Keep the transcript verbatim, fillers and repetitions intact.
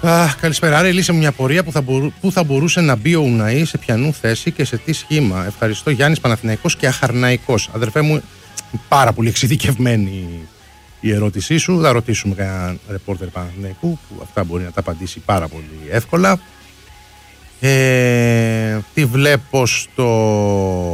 Αχ, καλησπέρα. Άρα, λύσε μου μια πορεία που θα, μπορού, που θα μπορούσε να μπει ο Ουναή, σε ποιανού θέση και σε τι σχήμα. Ευχαριστώ, Γιάννης Παναθηναϊκός και Αχαρναϊκός. Αδερφέ μου, πάρα πολύ εξειδικευμένη η ερώτησή σου. Θα ρωτήσουμε κανέναν ρεπόρτερ Παναθηναϊκού που αυτά μπορεί να τα απαντήσει πάρα πολύ εύκολα. Ε, τι βλέπω στο